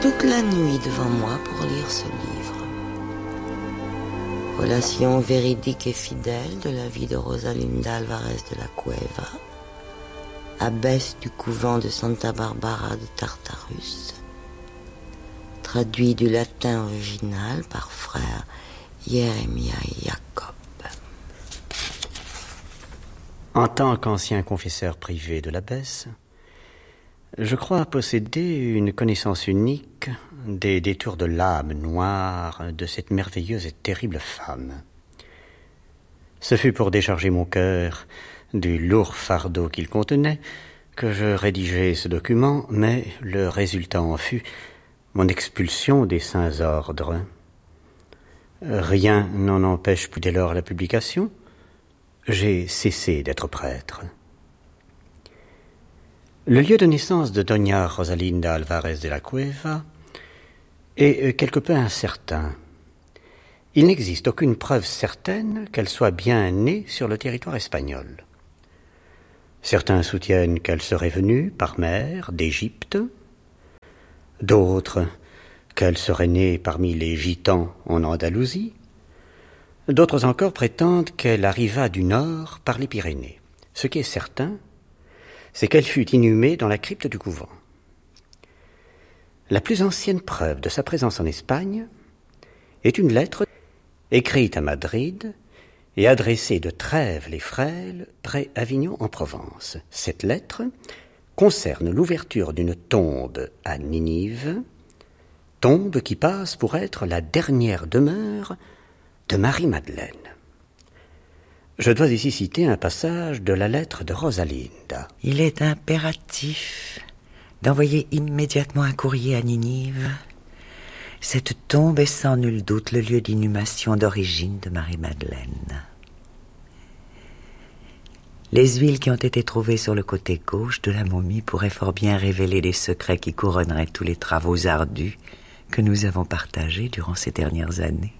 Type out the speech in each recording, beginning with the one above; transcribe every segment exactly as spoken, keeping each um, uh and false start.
toute la nuit devant moi pour lire ce livre. Relation véridique et fidèle de la vie de Rosalinda Alvarez de la Cueva, abbesse du couvent de Santa Barbara de Tartarus, traduit du latin original par frère Jeremiah Jacob. En tant qu'ancien confesseur privé de l'abbesse, je crois posséder une connaissance unique des détours de l'âme noire de cette merveilleuse et terrible femme. Ce fut pour décharger mon cœur du lourd fardeau qu'il contenait que je rédigeai ce document, mais le résultat en fut mon expulsion des saints ordres. Rien n'en empêche plus dès lors la publication. J'ai cessé d'être prêtre. Le lieu de naissance de Doña Rosalinda Alvarez de la Cueva est quelque peu incertain. Il n'existe aucune preuve certaine qu'elle soit bien née sur le territoire espagnol. Certains soutiennent qu'elle serait venue par mer d'Égypte, d'autres qu'elle serait née parmi les Gitans en Andalousie, d'autres encore prétendent qu'elle arriva du nord par les Pyrénées. Ce qui est certain, c'est qu'elle fut inhumée dans la crypte du couvent. La plus ancienne preuve de sa présence en Espagne est une lettre écrite à Madrid et adressée de Trèves-les-Frêles, près Avignon en Provence. Cette lettre concerne l'ouverture d'une tombe à Ninive, tombe qui passe pour être la dernière demeure de Marie-Madeleine. Je dois ici citer un passage de la lettre de Rosalinda. Il est impératif d'envoyer immédiatement un courrier à Ninive. Cette tombe est sans nul doute le lieu d'inhumation d'origine de Marie-Madeleine. Les huiles qui ont été trouvées sur le côté gauche de la momie pourraient fort bien révéler les secrets qui couronneraient tous les travaux ardus que nous avons partagés durant ces dernières années.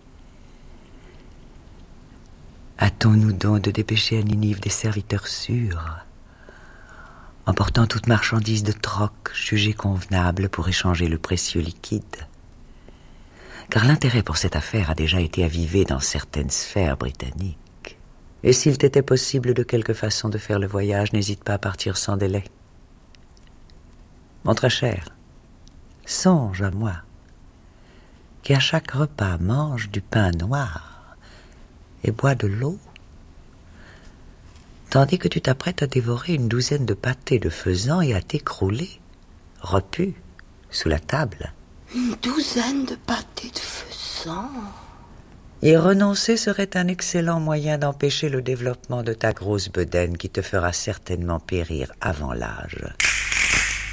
Hâtons-nous donc de dépêcher à Ninive des serviteurs sûrs, emportant toute marchandise de troc jugée convenable pour échanger le précieux liquide. Car l'intérêt pour cette affaire a déjà été avivé dans certaines sphères britanniques. Et s'il t'était possible de quelque façon de faire le voyage, n'hésite pas à partir sans délai. Mon très cher, songe à moi, qui à chaque repas mange du pain noir et bois de l'eau, tandis que tu t'apprêtes à dévorer une douzaine de pâtés de faisan et à t'écrouler, repu, sous la table. Une douzaine de pâtés de faisan. Y renoncer serait un excellent moyen d'empêcher le développement de ta grosse bedaine qui te fera certainement périr avant l'âge.